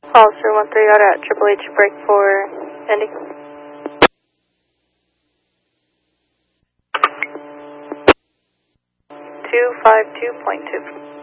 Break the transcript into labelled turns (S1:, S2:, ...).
S1: Officer 13 out at Triple H break for Indy. 252.2.